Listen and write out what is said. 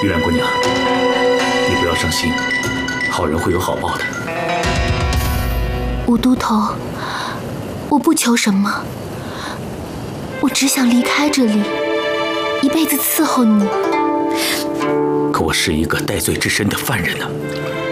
玉兰姑娘，你不要伤心，好人会有好报的。 武都头，我不求什么，我只想离开这里，一辈子伺候你。 可我是一个戴罪之身的犯人呢。